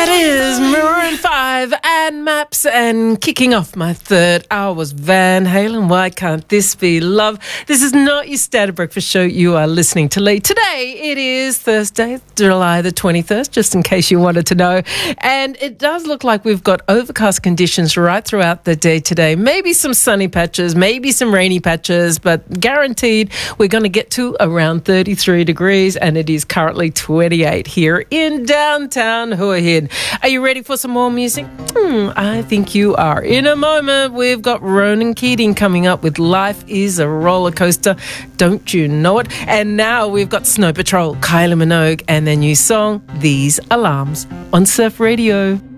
That is Maroon 5 and Maps, and kicking off my third hour was Van Halen. Why can't this be love? This is not your standard breakfast show. You are listening to Lee. Today it is Thursday, July the 23rd, just in case you wanted to know. And it does look like we've got overcast conditions right throughout the day today. Maybe some sunny patches, maybe some rainy patches, but guaranteed we're going to get to around 33 degrees, and it is currently 28 here in downtown Hua Hin. Are you ready for some more music? I think you are. In a moment, we've got Ronan Keating coming up with Life is a Roller Coaster. Don't you know it? And now we've got Snow Patrol, Kylie Minogue, and their new song, These Alarms, on Surf Radio.